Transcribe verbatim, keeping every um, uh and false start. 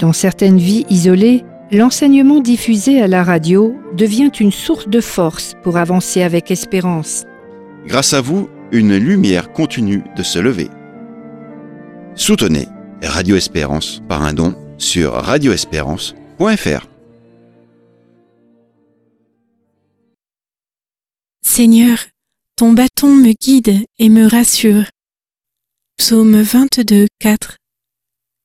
Dans certaines vies isolées, l'enseignement diffusé à la radio devient une source de force pour avancer avec espérance. Grâce à vous, une lumière continue de se lever. Soutenez Radio Espérance par un don sur radio espérance point f r. Seigneur, ton bâton me guide et me rassure. Psaume vingt-deux, quatre.